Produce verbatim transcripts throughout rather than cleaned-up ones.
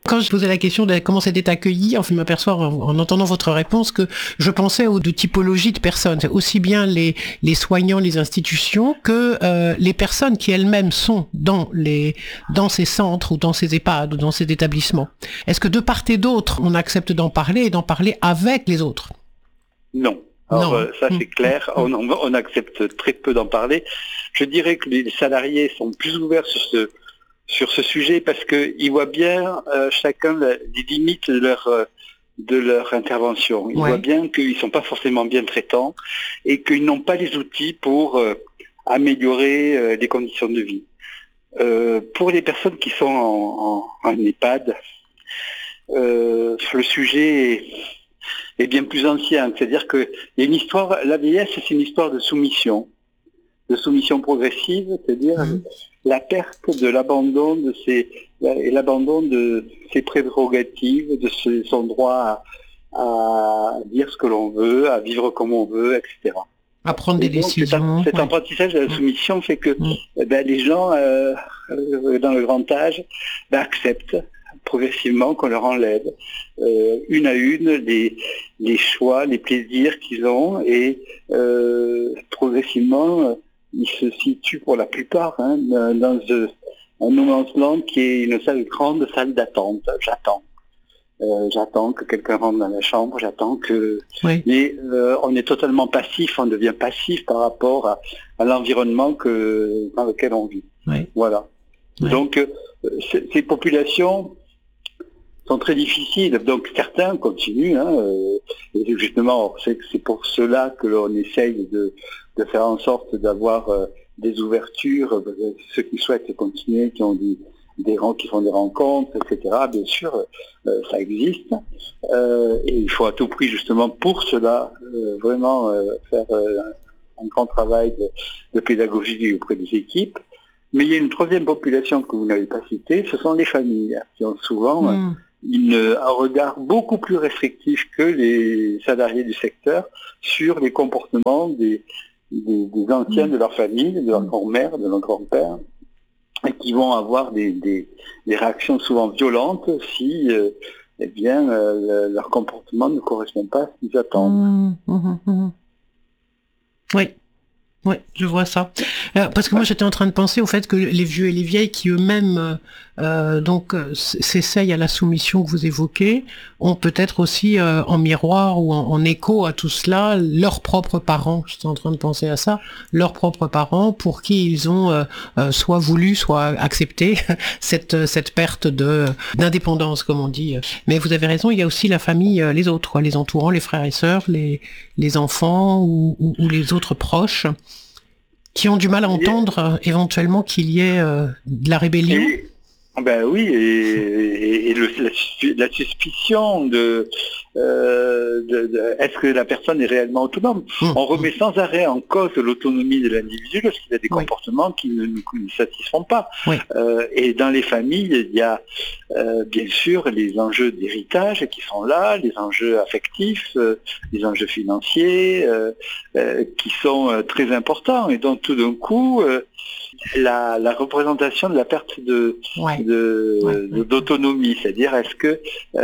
Quand je posais la question de comment c'était accueilli, en fait, je m'aperçois en, en entendant votre réponse que je pensais aux deux typologies de personnes, aussi bien les, les soignants, les institutions, que euh, les personnes qui elles-mêmes sont dans, les, dans ces centres ou dans ces EHPAD ou dans ces établissements. Est-ce que de part et d'autre, on accepte d'en parler et d'en parler avec les autres? Non. Alors non. euh, ça c'est clair, on, on accepte très peu d'en parler. Je dirais que les salariés sont plus ouverts sur ce sur ce sujet parce qu'ils voient bien euh, chacun les limites de leur, euh, de leur intervention. Ils Ouais. voient bien qu'ils ne sont pas forcément bien traitants et qu'ils n'ont pas les outils pour euh, améliorer euh, les conditions de vie. Euh, pour les personnes qui sont en, en, en EHPAD, euh, le sujet est, est bien plus ancien. C'est-à-dire qu'il y a une histoire, la vieillesse c'est une histoire de soumission. de soumission progressive, c'est-à-dire mmh. la perte de l'abandon de ses et l'abandon de ses prérogatives, de ses, son droit à, à dire ce que l'on veut, à vivre comme on veut, et cetera. À prendre des donc, décisions. Cet, cet ouais. apprentissage de la soumission fait que mmh. eh ben, les gens euh, euh, dans le grand âge ben, acceptent progressivement qu'on leur enlève euh, une à une les, les choix, les plaisirs qu'ils ont et euh, progressivement ils se situent pour la plupart hein, dans ce, un no man's land qui est une salle, grande salle d'attente. J'attends. Euh, j'attends que quelqu'un rentre dans la chambre, j'attends que... Oui. Mais euh, on est totalement passif, on devient passif par rapport à, à l'environnement que, dans lequel on vit. Oui. Voilà. Oui. Donc, euh, ces populations sont très difficiles. Donc, certains continuent. Hein, euh, et justement, c'est, c'est pour cela que l'on essaye de, de faire en sorte d'avoir euh, des ouvertures. Euh, ceux qui souhaitent continuer, qui ont des, des rangs, qui font des rencontres, et cetera. Bien sûr, euh, ça existe. Euh, et il faut à tout prix, justement, pour cela, euh, vraiment euh, faire euh, un grand travail de, de pédagogie auprès des équipes. Mais il y a une troisième population que vous n'avez pas citée, ce sont les familles, qui ont souvent mmh. une, un regard beaucoup plus restrictif que les salariés du secteur sur les comportements des, des, des anciens mmh. de leur famille, de leur grand-mère, de leur grand-père, et qui vont avoir des, des, des réactions souvent violentes si euh, eh bien, euh, leur comportement ne correspond pas à ce qu'ils attendent. Mmh, mmh, mmh. Oui. Oui, je vois ça. Euh, parce que moi, j'étais en train de penser au fait que les vieux et les vieilles qui eux-mêmes euh, donc s'essayent à la soumission que vous évoquez, ont peut-être aussi euh, en miroir ou en, en écho à tout cela leurs propres parents. J'étais en train de penser à ça, leurs propres parents pour qui ils ont euh, euh, soit voulu, soit accepté cette cette perte de d'indépendance, comme on dit. Mais vous avez raison, il y a aussi la famille, les autres, quoi, les entourants, les frères et sœurs, les les enfants ou, ou, ou les autres proches, qui ont du mal à entendre euh, éventuellement qu'il y ait euh, de la rébellion. Et, ben oui, et, et, et le, la, la suspicion de, euh, de, de est-ce que la personne est réellement autonome. Mmh. On remet sans arrêt en cause l'autonomie de l'individu lorsqu'il a des oui. comportements qui ne nous satisfont pas. Oui. Euh, et dans les familles, il y a euh, bien sûr les enjeux d'héritage qui sont là, les enjeux affectifs, euh, les enjeux financiers euh, euh, qui sont euh, très importants. Et donc tout d'un coup, euh, la, la représentation de la perte de, ouais. de, ouais. de d'autonomie, c'est-à-dire est-ce que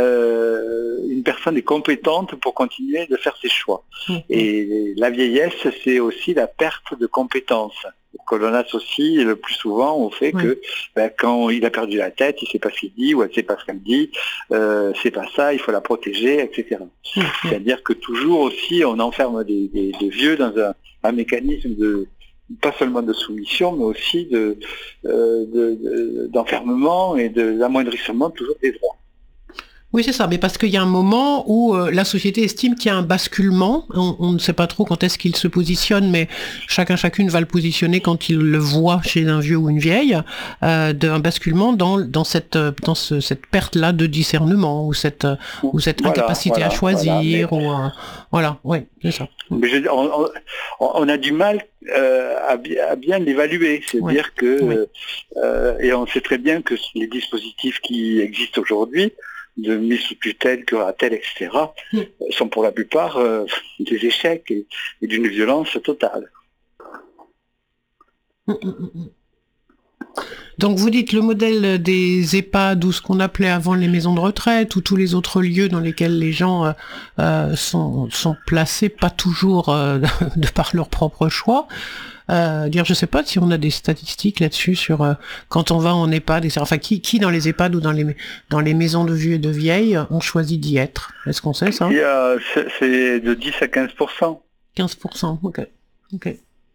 euh, une personne est compétente pour continuer de faire ses choix. Mmh. Et la vieillesse, c'est aussi la perte de compétences que l'on associe le plus souvent au fait ouais. que ben, quand il a perdu la tête, il ne sait pas ce qu'il dit ou elle ne sait pas ce qu'elle dit, euh, c'est pas ça, il faut la protéger, et cetera. Mmh. C'est-à-dire que toujours aussi on enferme des, des, des vieux dans un, un mécanisme de pas seulement de soumission, mais aussi de, euh, de, de, d'enfermement et de l'amoindrissement toujours des droits. Oui, c'est ça, mais parce qu'il y a un moment où euh, la société estime qu'il y a un basculement, on, on ne sait pas trop quand est-ce qu'il se positionne, mais chacun, chacune va le positionner quand il le voit chez un vieux ou une vieille, euh, d'un basculement dans, dans cette, dans ce, cette perte-là de discernement, ou cette, ou cette voilà, incapacité voilà, à choisir, voilà, mais... ou euh, voilà, oui, c'est ça. Mais je, on, on, on a du mal euh, à, à bien l'évaluer, c'est-à-dire oui, que, oui. Euh, et on sait très bien que les dispositifs qui existent aujourd'hui, de mise sous tutelle, curatelle, et cetera, mmh. sont pour la plupart euh, des échecs et, et d'une violence totale. Mmh, mmh, mmh. Donc vous dites le modèle des EHPAD ou ce qu'on appelait avant les maisons de retraite ou tous les autres lieux dans lesquels les gens euh, euh, sont, sont placés, pas toujours euh, de par leur propre choix. Euh, dire, je sais pas si on a des statistiques là-dessus sur euh, quand on va en EHPAD, et cetera. Enfin, qui, qui dans les EHPAD ou dans les dans les maisons de vieux et de vieilles ont choisi d'y être? Est-ce qu'on sait ça? Il y a, c'est, c'est de dix à quinze pour cent. quinze pour cent, ok. Ok.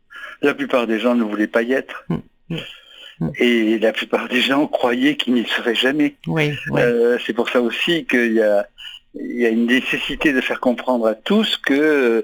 La plupart des gens ne voulaient pas y être. Mmh. Mmh. Et la plupart des gens croyaient qu'ils n'y seraient jamais. Oui, oui. Euh, c'est pour ça aussi qu'il y a, il y a une nécessité de faire comprendre à tous que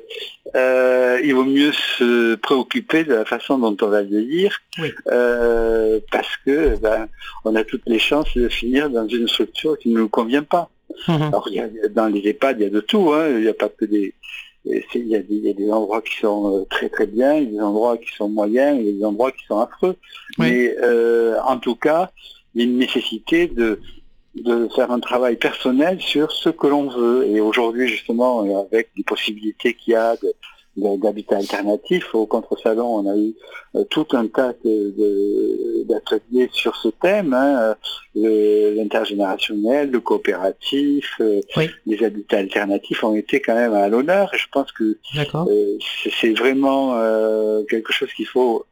euh, il vaut mieux se préoccuper de la façon dont on va vieillir, oui. euh, parce que ben, on a toutes les chances de finir dans une structure qui ne nous convient pas. Mmh. Alors, il y a, dans les EHPAD, il y a de tout, hein. Il n'y a pas que des... Il y, a des, il y a des endroits qui sont très très bien, il y a des endroits qui sont moyens, il y a des endroits qui sont affreux. Oui. Mais euh, en tout cas, il y a une nécessité de, de faire un travail personnel sur ce que l'on veut. Et aujourd'hui, justement, avec les possibilités qu'il y a de, de, d'habitat alternatif, au contre-salon, on a eu euh, tout un tas de, de, d'ateliers sur ce thème, hein, le, l'intergénérationnel, le coopératif, euh, oui. Les habitats alternatifs ont été quand même à l'honneur. Et je pense que euh, c'est, c'est vraiment euh, quelque chose qu'il faut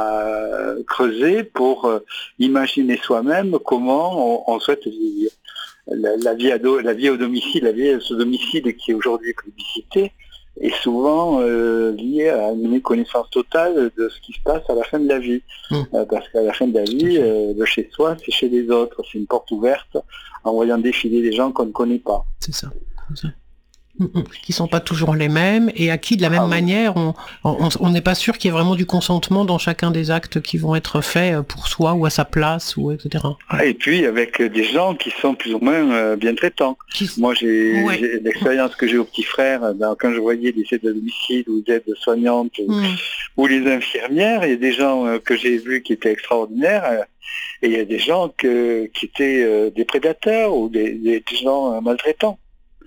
à creuser pour euh, imaginer soi-même comment on, on souhaite vivre. La, la, vie à do, la vie au domicile, la vie à ce domicile qui est aujourd'hui plébiscité, est souvent euh, liée à une méconnaissance totale de ce qui se passe à la fin de la vie. Mmh. Euh, parce qu'à la fin de la vie, euh, de chez soi, c'est chez les autres. C'est une porte ouverte en voyant défiler des gens qu'on ne connaît pas. C'est ça. C'est ça. Qui sont pas toujours les mêmes et à qui de la même ah, manière on n'est pas sûr qu'il y ait vraiment du consentement dans chacun des actes qui vont être faits pour soi ou à sa place ou et cetera. Ah, et puis avec des gens qui sont plus ou moins euh, bien traitants. Qui... Moi j'ai, ouais. j'ai l'expérience que j'ai au petit frère ben, quand je voyais des aides à domicile ou des aides soignantes mmh. ou les infirmières, il y a des gens euh, que j'ai vus qui étaient extraordinaires. Euh, et il y a des gens que, qui étaient euh, des prédateurs ou des, des, des gens euh, maltraitants.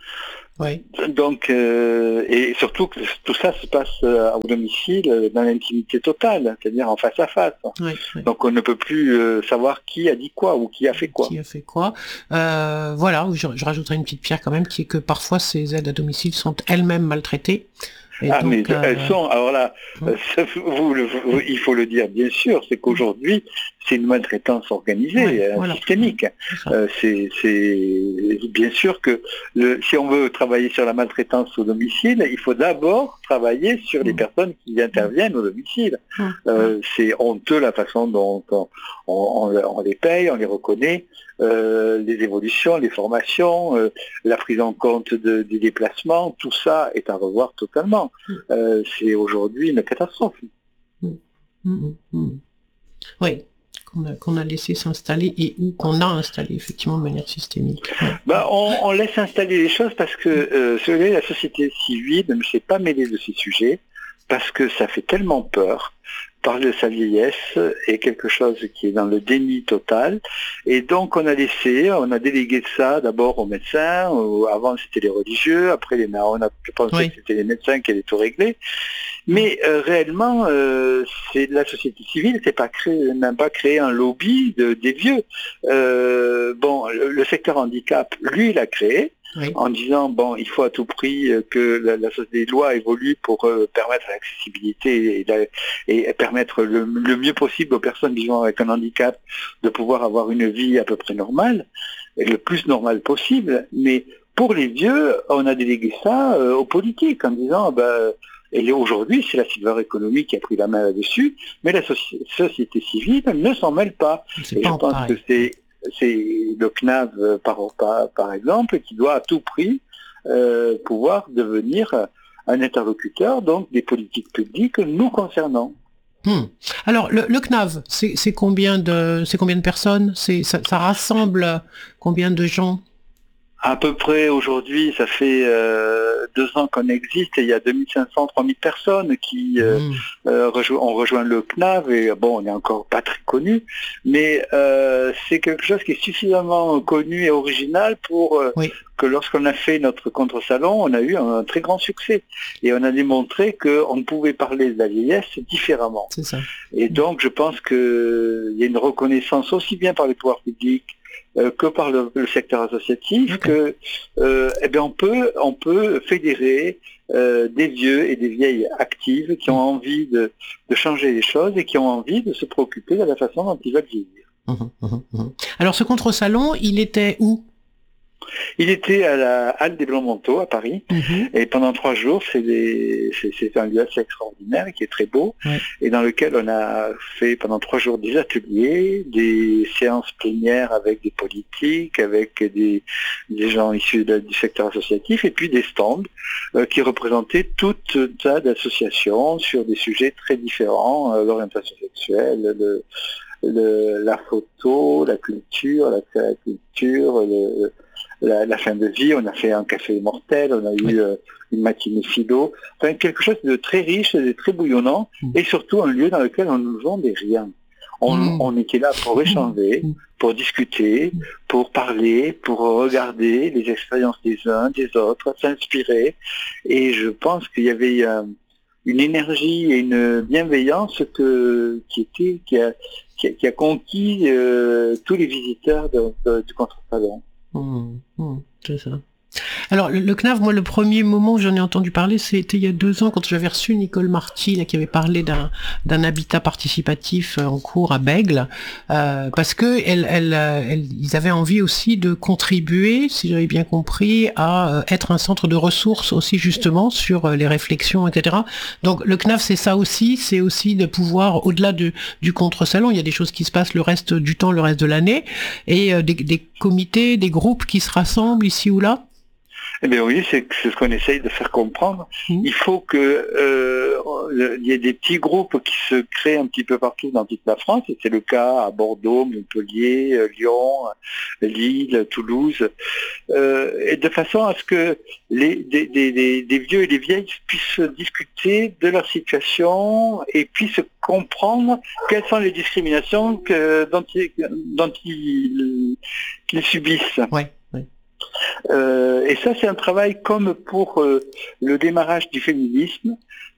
Oui. Donc, euh, et surtout que tout ça se passe euh, au domicile, euh, dans l'intimité totale, c'est-à-dire en face à face. Oui, oui. Donc on ne peut plus euh, savoir qui a dit quoi ou qui a fait quoi. Qui a fait quoi. Euh, voilà, je, je rajouterai une petite pierre quand même, qui est que parfois ces aides à domicile sont elles-mêmes maltraitées. Et ah donc, mais euh... elles sont, alors là, hum. ça, vous, vous, il faut le dire bien sûr, c'est qu'aujourd'hui, c'est une maltraitance organisée, oui, euh, voilà. systémique. C'est, euh, c'est, c'est bien sûr que le, si on veut travailler sur la maltraitance au domicile, il faut d'abord travailler sur les hum. personnes qui interviennent au domicile. Hum. Euh, c'est honteux la façon dont on, on, on les paye, on les reconnaît. Euh, les évolutions, les formations, euh, la prise en compte de, des déplacements, tout ça est à revoir totalement. Euh, c'est aujourd'hui une catastrophe. Mmh, mmh, mmh. Oui, qu'on a, qu'on a laissé s'installer et ou qu'on a installé effectivement de manière systémique. Ouais. Bah, on, on laisse installer les choses parce que euh, la société civile ne s'est pas mêlée de ces sujets parce que ça fait tellement peur. Parler de sa vieillesse est quelque chose qui est dans le déni total. Et donc on a laissé, on a délégué ça d'abord aux médecins, ou avant c'était les religieux, après les, on a pensé oui. que c'était les médecins qui allaient tout régler. Mais euh, réellement, euh, c'est la société civile c'est pas créé, n'a pas créé un lobby de, des vieux. Euh, bon, le, le secteur handicap, lui, il a créé. Oui. En disant, bon, il faut à tout prix que la, la, les lois évoluent pour euh, permettre l'accessibilité et, la, et permettre le, le mieux possible aux personnes vivant avec un handicap de pouvoir avoir une vie à peu près normale, et le plus normale possible. Mais pour les vieux, on a délégué ça euh, aux politiques en disant, ben, et aujourd'hui, c'est la silver economy qui a pris la main là-dessus, mais la soci- société civile ne s'en mêle pas. C'est et pas je pense pareil. que c'est c'est le C N A V par, par, par exemple qui doit à tout prix euh, pouvoir devenir un interlocuteur donc des politiques publiques nous concernant. Hmm. Alors le, le C N A V, c'est, c'est combien de c'est combien de personnes c'est ça, ça rassemble combien de gens? À peu près aujourd'hui, ça fait euh, deux ans qu'on existe et il y a deux mille cinq cents, trois mille personnes qui euh, mmh. euh, rejo- ont rejoint le C N A V et bon, on n'est encore pas très connu, mais euh, c'est quelque chose qui est suffisamment connu et original pour euh, oui. que lorsqu'on a fait notre contre-salon, on a eu un, un très grand succès et on a démontré qu'on pouvait parler de la vieillesse différemment. C'est ça. Et donc, je pense qu'il y a une reconnaissance aussi bien par les pouvoirs publics Euh, que par le, le secteur associatif, okay. que euh, eh bien on peut on peut fédérer euh, des vieux et des vieilles actives qui ont envie de, de changer les choses et qui ont envie de se préoccuper de la façon dont ils veulent vieillir. Mmh, mmh, mmh. Alors ce contre-salon, il était où ? Il était à la Halle des Blancs-Manteaux à Paris, mmh. et pendant trois jours, c'est, des, c'est, c'est un lieu assez extraordinaire qui est très beau, ouais. et dans lequel on a fait pendant trois jours des ateliers, des séances plénières avec des politiques, avec des, des gens issus de, du secteur associatif, et puis des stands euh, qui représentaient tout un tas d'associations sur des sujets très différents, euh, l'orientation sexuelle, le, le, la photo, la culture, la culture, le La, la fin de vie, on a fait un café mortel, on a eu oui. euh, une matinée philo, enfin quelque chose de très riche, de très bouillonnant, mmh. et surtout un lieu dans lequel on ne nous vendait rien. On, mmh. on était là pour échanger, mmh. pour discuter, pour parler, pour regarder les expériences des uns, des autres, s'inspirer, et je pense qu'il y avait euh, une énergie et une bienveillance que, qui, était, qui, a, qui, a, qui a conquis euh, tous les visiteurs de, de, du contre-salon. Mmh, mmh, c'est ça. Alors le, le C N A V, moi le premier moment où j'en ai entendu parler, c'était il y a deux ans quand j'avais reçu Nicole Marty là, qui avait parlé d'un, d'un habitat participatif en cours à Bègle, euh, parce que elle, elle, elle, ils avaient envie aussi de contribuer, si j'avais bien compris, à euh, être un centre de ressources aussi justement sur euh, les réflexions, et cetera. Donc le C N A V c'est ça aussi, c'est aussi de pouvoir, au-delà de, du contre-salon, il y a des choses qui se passent le reste du temps, le reste de l'année, et euh, des, des comités, des groupes qui se rassemblent ici ou là. Eh bien oui, c'est, c'est ce qu'on essaye de faire comprendre. Mmh. Il faut que euh, il y ait des petits groupes qui se créent un petit peu partout dans toute la France, et c'est le cas à Bordeaux, Montpellier, Lyon, Lille, Toulouse, euh, et de façon à ce que les, des, des, des vieux et des vieilles puissent discuter de leur situation et puissent comprendre quelles sont les discriminations que, dont, ils, dont ils, qu'ils subissent. Ouais. Euh, et ça, c'est un travail comme pour euh, le démarrage du féminisme.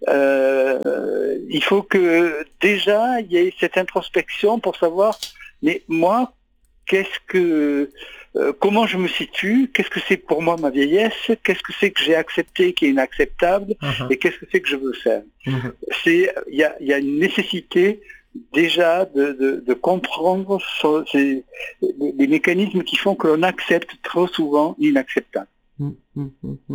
Euh, il faut que déjà il y ait cette introspection pour savoir, mais moi, qu'est-ce que, euh, comment je me situe, qu'est-ce que c'est pour moi ma vieillesse, qu'est-ce que c'est que j'ai accepté qui est inacceptable, uh-huh. et qu'est-ce que c'est que je veux faire. Uh-huh. C'est, il y a, il y a une nécessité déjà de, de, de comprendre so, ces, les, les mécanismes qui font que l'on accepte trop souvent l'inacceptable. Mmh, mmh, mmh.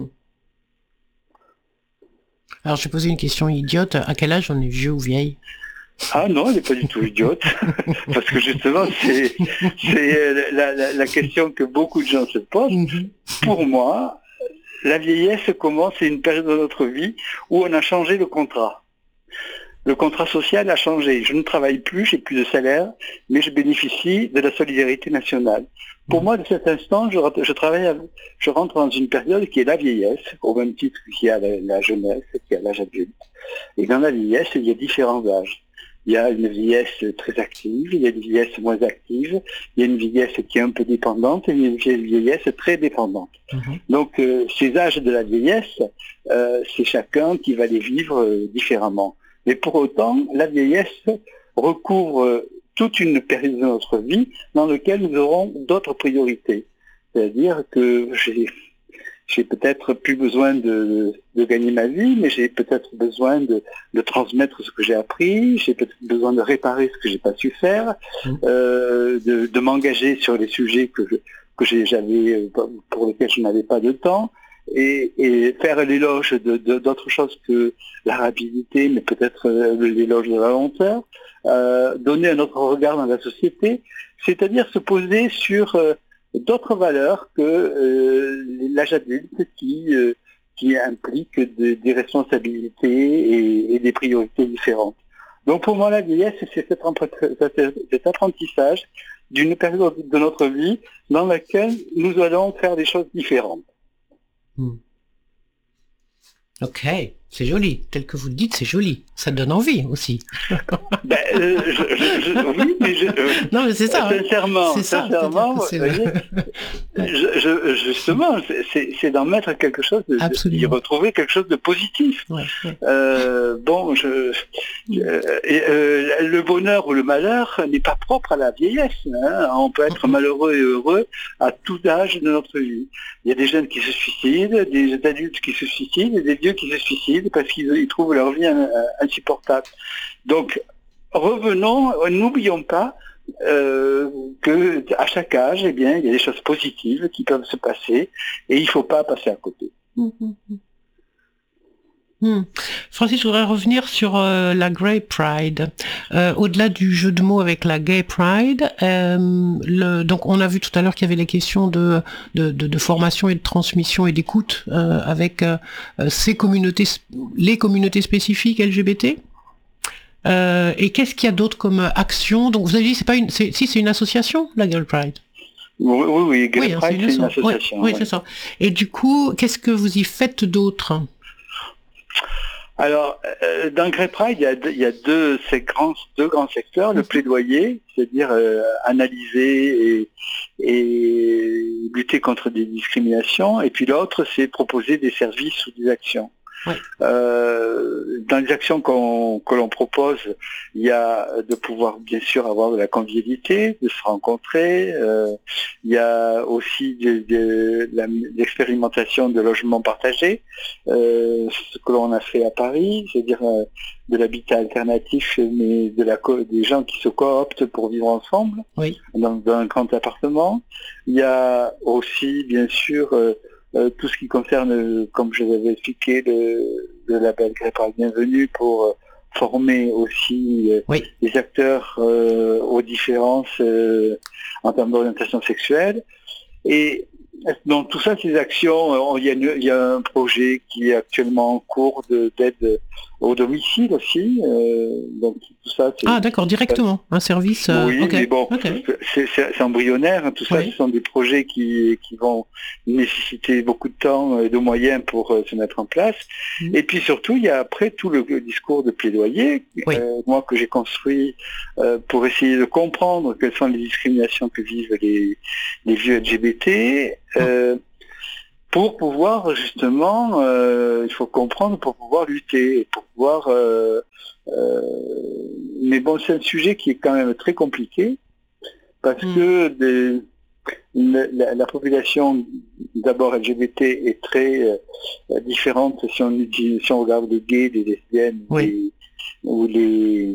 Alors je vais poser une question idiote, à quel âge on est vieux ou vieille ? Ah non, elle n'est pas du tout idiote, parce que justement c'est, c'est la, la, la question que beaucoup de gens se posent. Mmh. Pour moi, la vieillesse commence, c'est une période de notre vie où on a changé le contrat. Le contrat social a changé. Je ne travaille plus, j'ai plus de salaire, mais je bénéficie de la solidarité nationale. Pour moi, de cet instant, je, je travaille, à, je rentre dans une période qui est la vieillesse, au même titre qu'il y a la, la jeunesse, qu'il y a l'âge adulte. Et dans la vieillesse, il y a différents âges. Il y a une vieillesse très active, il y a une vieillesse moins active, il y a une vieillesse qui est un peu dépendante et une vieillesse très dépendante. Mmh. Donc, euh, ces âges de la vieillesse, euh, c'est chacun qui va les vivre euh, différemment. Mais pour autant, la vieillesse recouvre toute une période de notre vie dans laquelle nous aurons d'autres priorités. C'est-à-dire que j'ai, j'ai peut-être plus besoin de, de gagner ma vie, mais j'ai peut-être besoin de, de transmettre ce que j'ai appris, j'ai peut-être besoin de réparer ce que j'ai pas su faire, euh, de, de m'engager sur les sujets que, je, que j'ai, j'avais, pour lesquels je n'avais pas de temps. Et, et faire l'éloge de, de, d'autres choses que la rapidité, mais peut-être l'éloge de la lenteur, euh, donner un autre regard dans la société, c'est-à-dire se poser sur euh, d'autres valeurs que euh, l'âge adulte qui, euh, qui implique de, des responsabilités et, et des priorités différentes. Donc pour moi, la vieillesse, c'est cet apprentissage d'une période de notre vie dans laquelle nous allons faire des choses différentes. Hmm. Ok, c'est joli. Tel que vous le dites, c'est joli. Ça donne envie aussi. ben, euh, je, je, je, oui, mais je, euh, non, mais c'est ça. Sincèrement, c'est ça, sincèrement, c'est vous voyez, je, je, justement, c'est, c'est d'en mettre quelque chose, de, d'y retrouver quelque chose de positif. Ouais, ouais. Euh, bon, je, je et, euh, le bonheur ou le malheur n'est pas propre à la vieillesse. Hein. On peut être malheureux et heureux à tout âge de notre vie. Il y a des jeunes qui se suicident, des adultes qui se suicident, et des vieux qui se suicident parce qu'ils ils trouvent leur vie insupportable. Donc, revenons, n'oublions pas euh, que à chaque âge, eh bien, il y a des choses positives qui peuvent se passer et il ne faut pas passer à côté. Mmh, mmh. Hmm. Francis, je voudrais revenir sur euh, la Grey Pride. Euh, au-delà du jeu de mots avec la Gay Pride, euh, le, donc on a vu tout à l'heure qu'il y avait les questions de, de, de, de formation et de transmission et d'écoute euh, avec euh, ces communautés, les communautés spécifiques L G B T. Euh, et qu'est-ce qu'il y a d'autre comme action? Donc vous avez dit c'est pas une, c'est, si c'est une association, la Gay Pride. Oui, oui, oui Gay oui, Pride hein, c'est une, c'est une association. Oui, oui, oui, c'est ça. Et du coup, qu'est-ce que vous y faites d'autre? Alors, euh, dans Grey Pride, il y a, deux, il y a deux, ces grands, deux grands secteurs. Le plaidoyer, c'est-à-dire euh, analyser et, et lutter contre des discriminations. Et puis l'autre, c'est proposer des services ou des actions. Ouais. Euh, dans les actions qu'on, que l'on propose, il y a de pouvoir bien sûr avoir de la convivialité, de se rencontrer. Euh, il y a aussi de, de, de la, l'expérimentation de logements partagés, euh, ce que l'on a fait à Paris, c'est-à-dire euh, de l'habitat alternatif, mais de la co- des gens qui se cooptent pour vivre ensemble oui. dans, dans un grand appartement. Il y a aussi bien sûr euh, Euh, tout ce qui concerne, euh, comme je l'avais expliqué, le, le label Grey Pride Bienvenue pour euh, former aussi euh, oui. les acteurs euh, aux différences euh, en termes d'orientation sexuelle. Et dans tout ça, ces actions, il y, y a un projet qui est actuellement en cours de, d'aide au domicile aussi. Euh, donc tout ça, c'est, ah d'accord, directement, un service. Euh, oui, okay. mais bon, okay. c'est, c'est, c'est embryonnaire. Hein, tout ça, oui. ce sont des projets qui, qui vont nécessiter beaucoup de temps et de moyens pour euh, se mettre en place. Mmh. Et puis surtout, il y a après tout le, le discours de plaidoyer, oui. euh, moi que j'ai construit euh, pour essayer de comprendre quelles sont les discriminations que vivent les, les vieux L G B T. Euh, pour pouvoir justement, euh, il faut comprendre pour pouvoir lutter, pour pouvoir. Euh, euh, mais bon, c'est un sujet qui est quand même très compliqué parce mmh. que des, la, la population d'abord L G B T est très euh, différente si on utilise, si on regarde les gays, les lesbiennes, oui. les, ou les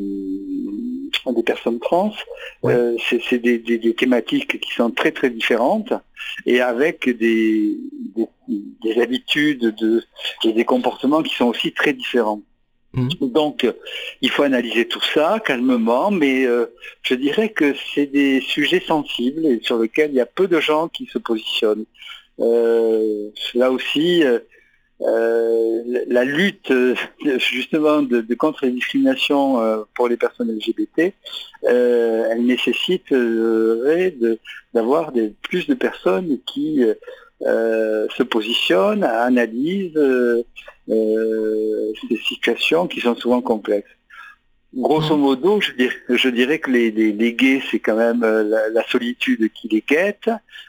des personnes trans, oui. euh, c'est, c'est des, des, des thématiques qui sont très très différentes et avec des, des, des habitudes de, et des comportements qui sont aussi très différents. Mmh. Donc il faut analyser tout ça calmement, mais euh, je dirais que c'est des sujets sensibles et sur lesquels il y a peu de gens qui se positionnent. Euh, là aussi, euh, Euh, la lutte euh, justement de, de contre les discriminations euh, pour les personnes L G B T, euh, elle nécessiterait de, d'avoir des, plus de personnes qui euh, se positionnent, analysent euh, euh, ces situations qui sont souvent complexes. Grosso modo, je dirais, je dirais que les, les, les gays, c'est quand même la, la solitude qui les guette.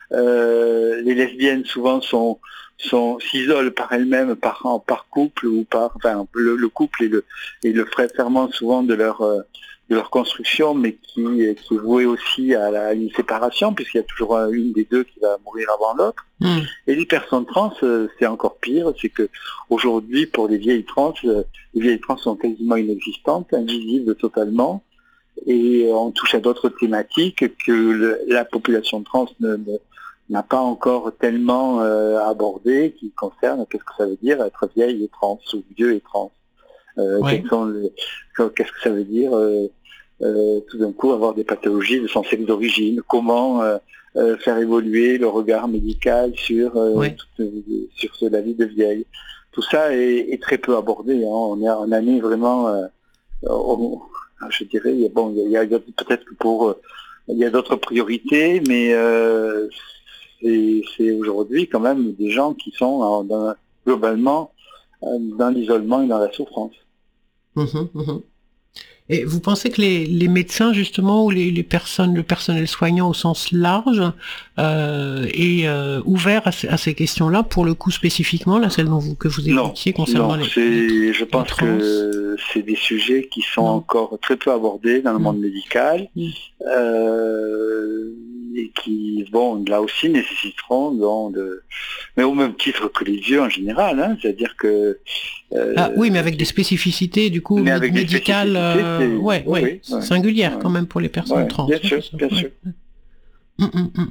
Euh, les lesbiennes, souvent, sont Sont, s'isolent par elles-mêmes, par, par couple ou par, enfin, le, le couple est le, est le ferment souvent de leur, de leur construction, mais qui, qui est voué aussi à, la, à une séparation, puisqu'il y a toujours une des deux qui va mourir avant l'autre. Mmh. Et les personnes trans, c'est encore pire, c'est que aujourd'hui, pour les vieilles trans, les vieilles trans sont quasiment inexistantes, invisibles totalement, et on touche à d'autres thématiques que le, la population trans ne, ne n'a pas encore tellement euh, abordé, qui concerne qu'est-ce que ça veut dire être vieille et trans, ou vieux et trans. Euh, oui. quels sont les, qu'est-ce que ça veut dire euh, euh, tout d'un coup avoir des pathologies de son sexe d'origine, comment euh, euh, faire évoluer le regard médical sur, euh, oui. toute, sur la vie de vieille. Tout ça est, est très peu abordé. Hein. On est en année vraiment, euh, on, je dirais, bon, il y a, il y a peut-être que pour... il y a d'autres priorités, mais euh, c'est, c'est aujourd'hui quand même des gens qui sont en, dans, globalement dans l'isolement et dans la souffrance. Mmh, mmh. Et vous pensez que les, les médecins, justement, ou les, les personnes, le personnel soignant au sens large, euh, est euh, ouvert à, à ces questions-là, pour le coup spécifiquement, là, celle dont vous, que vous évoquiez concernant non, les, c'est, les je pense que c'est des sujets qui sont non. encore très peu abordés dans le mmh. monde médical, mmh. euh, et qui, bon, là aussi nécessiteront, donc, de, mais au même titre que les vieux en général, hein, c'est-à-dire que... Euh, ah oui, mais avec des spécificités, du coup, mais avec médicales, euh, ouais, oui, ouais, oui, singulières oui. quand même pour les personnes ouais, trans. Bien sûr, bien ouais. sûr. Mmh, mmh, mmh.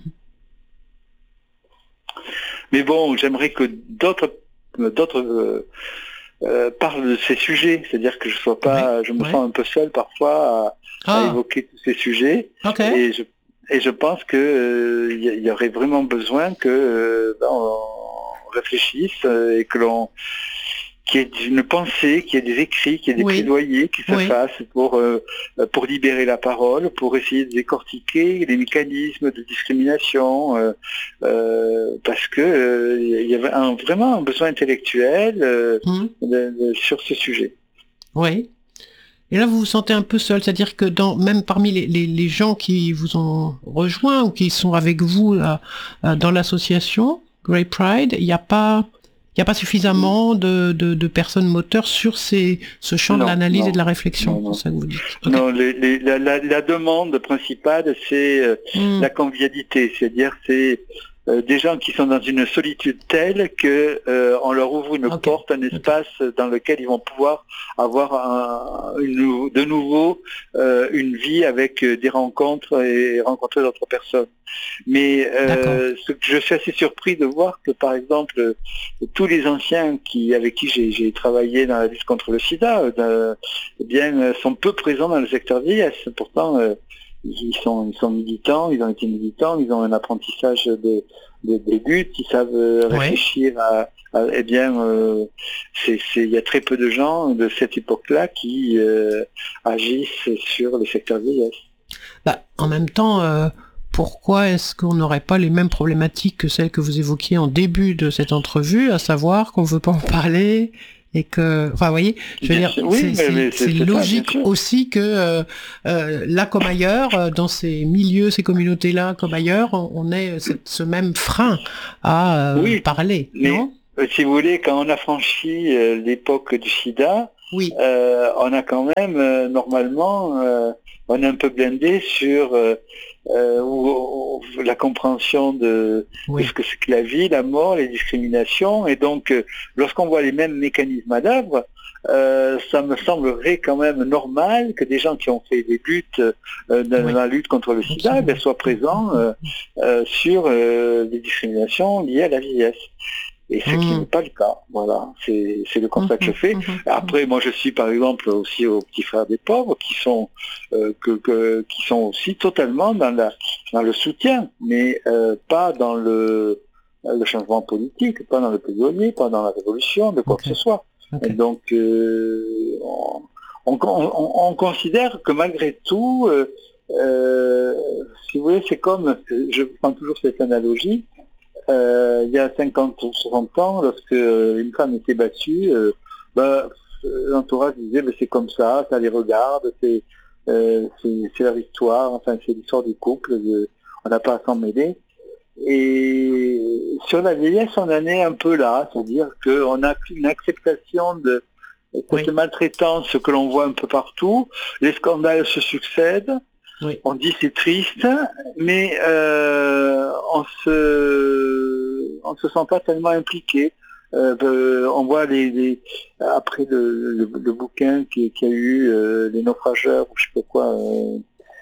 Mais bon, j'aimerais que d'autres, d'autres euh, euh, parlent de ces sujets, c'est-à-dire que je sois pas, ouais, je me ouais. sens un peu seul parfois à, ah. à évoquer tous ces sujets. Okay. Et je et je pense que euh, y, y aurait vraiment besoin que euh, ben, on réfléchisse euh, et que l'on qu'il y ait une pensée, qu'il y ait des écrits, qu'il y ait des oui. plaidoyers qui se oui. fassent pour, euh, pour libérer la parole, pour essayer de décortiquer les mécanismes de discrimination, euh, euh, parce que euh, il y avait un, vraiment un besoin intellectuel euh, mmh. de, de, sur ce sujet. Oui. Et là, vous vous sentez un peu seul, c'est-à-dire que dans, même parmi les, les, les gens qui vous ont rejoint ou qui sont avec vous là, dans l'association Grey Pride, il n'y a pas... Il n'y a pas suffisamment de, de, de personnes moteurs sur ces, ce champ non, de l'analyse non, et de la réflexion, non, c'est ça que vous dites. Okay. Non, les, les, la, la, la demande principale, c'est euh, mm. la convivialité, c'est-à-dire c'est euh, des gens qui sont dans une solitude telle que euh, on leur ouvre une okay. porte, un espace okay. dans lequel ils vont pouvoir avoir un, une, de nouveau euh, une vie avec des rencontres et rencontrer d'autres personnes. Mais euh, ce que je suis assez surpris de voir que, par exemple, tous les anciens qui, avec qui j'ai, j'ai travaillé dans la lutte contre le sida, euh, eh bien, sont peu présents dans le secteur vieillesse. Pourtant, euh, ils sont, ils sont militants, ils ont été militants, ils ont un apprentissage de, de, des luttes, ils savent euh, réfléchir ouais. à, à, eh bien, euh, c'est, c'est, il y a très peu de gens de cette époque-là qui euh, agissent sur le secteur vieillesse. Bah, en même temps. Euh... Pourquoi est-ce qu'on n'aurait pas les mêmes problématiques que celles que vous évoquiez en début de cette entrevue, à savoir qu'on ne veut pas en parler et que, enfin, vous voyez, je veux dire, oui, c'est, mais, c'est, mais c'est, c'est logique ça, aussi que euh, euh, là comme ailleurs, dans ces milieux, ces communautés-là comme ailleurs, on, on ait cette, ce même frein à euh, oui, parler, mais, non ? Si vous voulez, quand on a franchi euh, l'époque du sida, oui. euh, on a quand même, euh, normalement, euh, on est un peu blindé sur euh, euh, ou, ou, la compréhension de, oui. de ce que c'est que la vie, la mort, les discriminations. Et donc, euh, lorsqu'on voit les mêmes mécanismes à l'œuvre, euh, ça me semblerait quand même normal que des gens qui ont fait des luttes euh, dans oui. la lutte contre le sida ben, soient présents euh, euh, sur euh, les discriminations liées à la vieillesse. Et ce mmh. qui n'est pas le cas, voilà, c'est, c'est le constat mmh. que je fais. Mmh. Après, moi, je suis par exemple aussi aux petits frères des pauvres, qui sont euh, que, que qui sont aussi totalement dans la dans le soutien, mais euh, pas dans le le changement politique, pas dans le plaidoyer, pas dans la révolution, de quoi okay. que ce soit. Okay. Donc, euh, on, on, on, on considère que malgré tout, euh, euh, si vous voulez, c'est comme, je prends toujours cette analogie. Euh, il y a cinquante ou soixante ans, lorsque euh, une femme était battue, euh, bah, l'entourage disait bah, c'est comme ça, ça les regarde, c'est, euh, c'est, c'est leur histoire, enfin c'est l'histoire du couple, de, on n'a pas à s'en mêler. Et sur la vieillesse, on en est un peu là, c'est-à-dire qu'on a une acceptation de cette oui. maltraitance que l'on voit un peu partout, les scandales se succèdent. Oui. On dit c'est triste, mais euh, on se on se sent pas tellement impliqué. Euh, on voit les, les après le, le, le bouquin qui, qui a eu euh, les naufrageurs ou je sais pas quoi euh,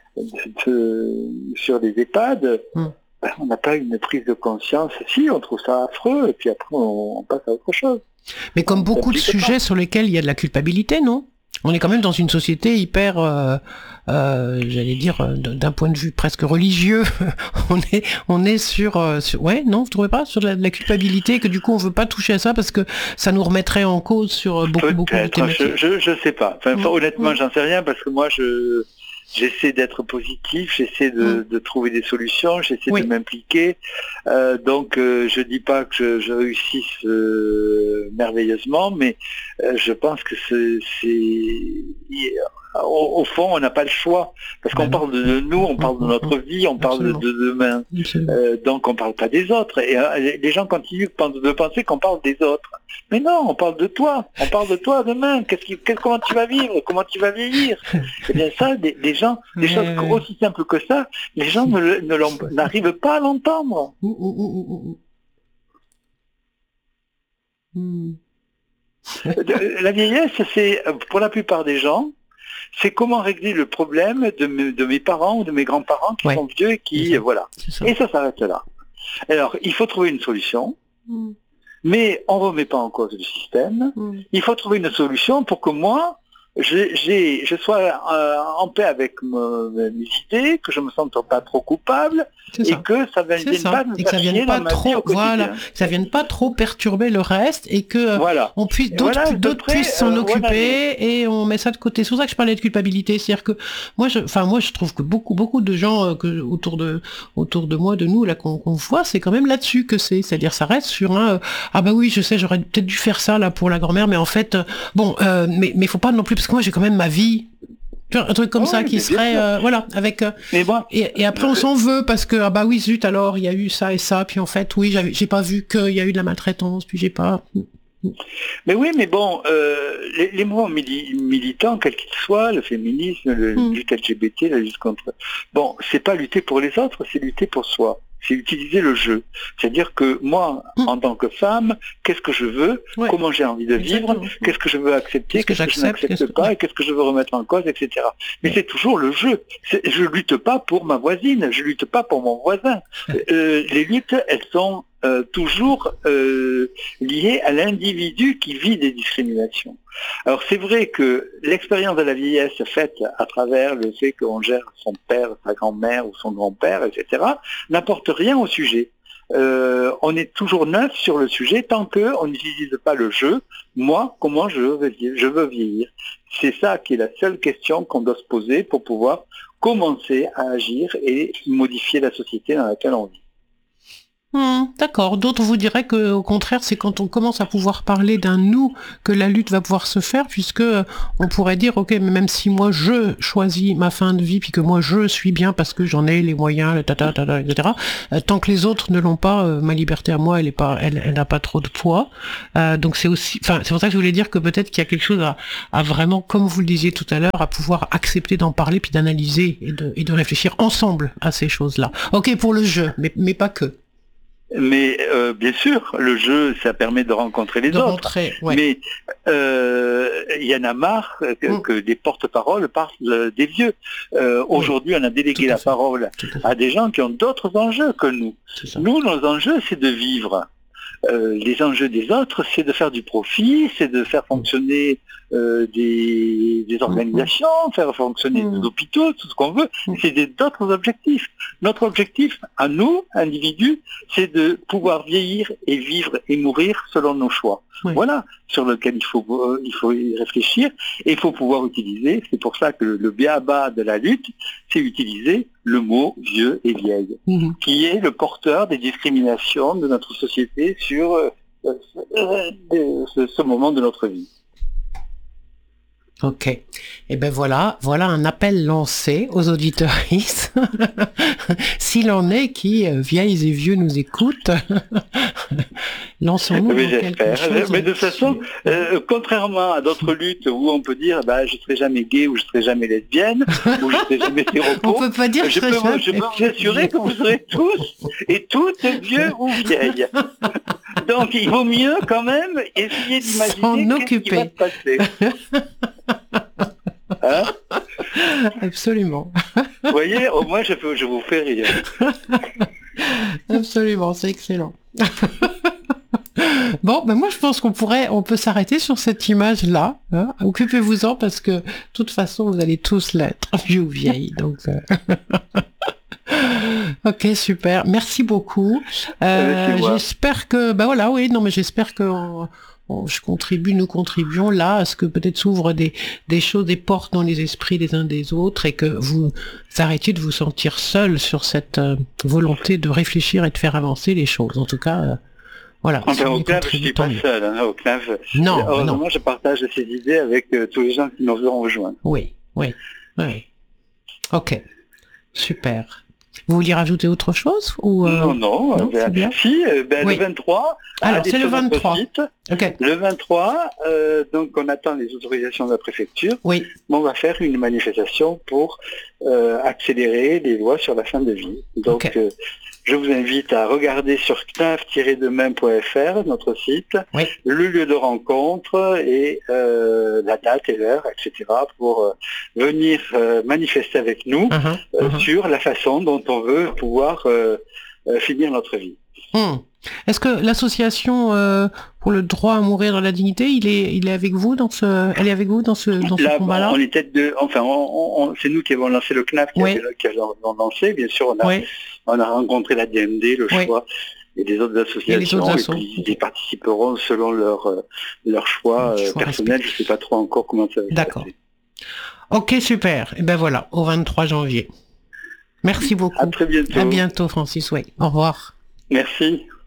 de, sur les EHPAD. Mm. Ben, on n'a pas une prise de conscience. Si, on trouve ça affreux et puis après on, on passe à autre chose. Mais comme on beaucoup de sujets pas. Sur lesquels il y a de la culpabilité, non ? On est quand même dans une société hyper, euh, euh, j'allais dire, d'un point de vue presque religieux. on est, on est sur, euh, sur, ouais, non, vous trouvez pas, sur de la, de la culpabilité, que du coup on veut pas toucher à ça parce que ça nous remettrait en cause sur beaucoup, Peut-être, beaucoup de thématiques. Je, je, je sais pas. Enfin, mmh, honnêtement, mmh. j'en sais rien parce que moi, je, j'essaie d'être positif, j'essaie de, Mmh. de trouver des solutions, j'essaie Oui. de m'impliquer. Euh, donc euh, je dis pas que je, je réussisse euh, merveilleusement, mais euh, je pense que c'est, c'est... Au, au fond, on n'a pas le choix, parce qu'on Ben non. parle de nous, on parle de notre vie, on parle de, Absolument. de demain. Absolument. Euh, donc on parle pas des autres. Et euh, les gens continuent de penser qu'on parle des autres. Mais non, on parle de toi. On parle de toi demain. Qu'est-ce qui, qu'est-ce, comment tu vas vivre? Comment tu vas vieillir? Eh bien ça, des, des gens, des Ouais, choses ouais. aussi simples que ça, les gens ne, le- ne l'ont- n'arrivent pas à l'entendre. Ouh, ouh, ouh, ouh, ouh. Hmm. Euh, La vieillesse, c'est, euh, pour la plupart des gens, c'est comment régler le problème de, me- de mes parents ou de mes grands-parents qui Ouais. sont vieux et C'est qui, ça. euh, voilà. C'est ça. Et ça s'arrête là. Alors, il faut trouver une solution, Hmm. mais on ne remet pas en cause le système. Hmm. Il faut trouver une solution pour que moi, j'ai, j'ai- je sois euh, en paix avec me- mes idées, que je me sente pas trop coupable, C'est et ça. que ça ne C'est vienne ça. pas me Et que ça faire chier vienne pas dans ma vie trop, au quotidien. voilà, que ça vienne pas trop perturber le reste et que euh, Voilà. on puisse, Et d'autres, voilà, de d'autres près, puissent s'en euh, occuper voilà. et on met ça de côté. C'est pour ça que je parlais de culpabilité. C'est-à-dire que moi, je, enfin, moi, je trouve que beaucoup, beaucoup de gens euh, que, autour de, autour de moi, de nous, là, qu'on, qu'on voit, c'est quand même là-dessus que c'est. C'est-à-dire, ça reste sur un, euh, ah bah oui, je sais, j'aurais peut-être dû faire ça, là, pour la grand-mère, mais en fait, euh, bon, euh, mais, mais faut pas non plus, parce que moi, j'ai quand même ma vie. Tu vois, un truc comme Oh ça oui, qui mais bien serait, sûr. euh, voilà, avec, euh, Mais moi, et, et après on s'en veut parce que ah bah oui zut alors il y a eu ça et ça puis en fait oui j'avais j'ai pas vu qu'il y a eu de la maltraitance puis j'ai pas. mais oui, mais bon, euh, les, les mouvements mili- militants, quels qu'ils soient, le féminisme, le Mm. lutte L G B T, la lutte contre... Bon, c'est pas lutter pour les autres, c'est lutter pour soi. C'est utiliser le jeu. C'est-à-dire que moi, Mm. en tant que femme, qu'est-ce que je veux, Ouais. comment j'ai envie de vivre, Exactement. qu'est-ce que je veux accepter, Qu'est-ce que qu'est-ce que je j'accepte, qu'est-ce n'accepte que- pas, et qu'est-ce que je veux remettre en cause, et cetera. Mais c'est toujours le jeu. C'est- Je lutte pas pour ma voisine, je lutte pas pour mon voisin. Euh, les luttes, elles sont euh, toujours euh, liées à l'individu qui vit des discriminations. Alors c'est vrai que l'expérience de la vieillesse faite à travers le fait qu'on gère son père, sa grand-mère ou son grand-père, et cetera, n'apporte rien au sujet. Euh, on est toujours neuf sur le sujet tant qu'on n'utilise pas le jeu. Moi, comment je veux vieillir, je veux vieillir. C'est ça qui est la seule question qu'on doit se poser pour pouvoir commencer à agir et modifier la société dans laquelle on vit. Hum, d'accord. D'autres vous diraient que, au contraire, c'est quand on commence à pouvoir parler d'un nous que la lutte va pouvoir se faire, puisque euh, on pourrait dire, ok, mais même si moi je choisis ma fin de vie, puis que moi je suis bien parce que j'en ai les moyens, le tata, tata, et cetera. euh, tant que les autres ne l'ont pas, euh, ma liberté à moi, elle est pas, elle, elle n'a pas trop de poids. Euh, donc c'est aussi, enfin, c'est pour ça que je voulais dire que peut-être qu'il y a quelque chose à, à vraiment, comme vous le disiez tout à l'heure, à pouvoir accepter d'en parler, puis d'analyser et de, et de réfléchir ensemble à ces choses-là. Ok, pour le jeu, mais, mais pas que. Mais euh, bien sûr, le jeu, ça permet de rencontrer les De autres. rentrer, ouais. Mais euh, il y en a marre que, Mm. que des porte-paroles parlent des vieux. Euh, Oui, aujourd'hui, on a délégué tout à la fait. parole Tout à fait. à des gens qui ont d'autres enjeux que nous. C'est ça. Nous, nos enjeux, c'est de vivre. Euh, les enjeux des autres, c'est de faire du profit, c'est de faire fonctionner euh, des, des organisations, faire fonctionner Mm. des hôpitaux, tout ce qu'on veut. Mm. C'est des- d'autres objectifs. Notre objectif, à nous, individus, c'est de pouvoir vieillir et vivre et mourir selon nos choix. Oui. Voilà, sur lequel il faut, euh, il faut y réfléchir et il faut pouvoir utiliser. C'est pour ça que le, le b a-ba de la lutte, c'est utiliser le mot vieux et vieille, Mhm. qui est le porteur des discriminations de notre société sur euh, euh, ce, ce moment de notre vie. Ok. Et ben voilà, voilà un appel lancé aux auditeurs. S'il en est qui, euh, vieilles et vieux, nous écoutent, lançons-nous Mais dans quelque j'espère. chose. Mais de toute façon, euh, contrairement à d'autres luttes où on peut dire bah, je serai jamais gay ou je serai jamais lesbienne ou je serai jamais On séropo, peut pas dire je peux, vous, je peux vous assurer que vous serez tous et toutes vieux ou vieilles. Donc il vaut mieux quand même essayer S'en d'imaginer qu'est-ce qui va occuper. se passer. Hein? Absolument. Vous voyez, au moins je, peux, je vous fais rire. Absolument, c'est excellent. Bon, ben moi je pense qu'on pourrait, on peut s'arrêter sur cette image-là. Hein. Occupez-vous-en parce que de toute façon vous allez tous l'être, vieux ou vieille. Donc, euh... ok, super. Merci beaucoup. Euh, c'est moi. j'espère que, bah voilà, oui, non, mais j'espère que on, bon, je contribue, nous contribuons là à ce que peut-être s'ouvrent des, des choses, des portes dans les esprits des uns des autres et que vous arrêtiez de vous sentir seul sur cette euh, volonté de réfléchir et de faire avancer les choses. En tout cas, euh, voilà. Enfin, au C N A V, je ne suis pas seul. Hein, au C N A V, non, heureusement, non. je partage ces idées avec euh, tous les gens qui nous ont rejoints. Oui, oui, oui. Ok, super. Vous vouliez rajouter autre chose ou euh... Non, non, non ben, bien. Si, ben, oui. Le vingt-trois. Alors, c'est le vingt-trois. Site, okay. Le vingt-trois, euh, donc on attend les autorisations de la préfecture. Oui. On va faire une manifestation pour euh, accélérer les lois sur la fin de vie. Donc, okay. euh, je vous invite à regarder sur c n a v tiret demain point f r, notre site, oui. le lieu de rencontre et euh, la date et l'heure, et cetera, pour euh, venir euh, manifester avec nous uh-huh, euh, uh-huh. sur la façon dont on veut pouvoir euh, euh, finir notre vie. Hum. Est-ce que l'association euh, pour le droit à mourir dans la dignité, il est, il est avec vous dans ce, elle est avec vous dans ce, dans ce Là, combat-là? On était deux, enfin, on, on, c'est nous qui avons lancé le C N A V, qui, oui. avait, qui avons lancé. Bien sûr, on a, oui. on a rencontré la D M D, le oui. choix, et des autres associations, et, les autres assos. Et puis okay. ils participeront selon leur leur choix, euh, choix personnel. Je ne sais pas trop encore comment ça va se passer. D'accord. Ok, super. Et ben voilà, au vingt-trois janvier. Merci beaucoup. À très bientôt. À bientôt, Francis. Oui. Au revoir. Merci.